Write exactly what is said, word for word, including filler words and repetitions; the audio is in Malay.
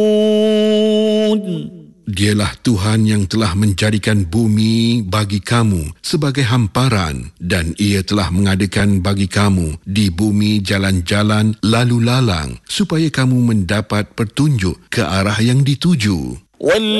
Dialah Tuhan yang telah menjadikan bumi bagi kamu sebagai hamparan, dan Ia telah mengadakan bagi kamu di bumi jalan-jalan lalu lalang supaya kamu mendapat petunjuk ke arah yang dituju.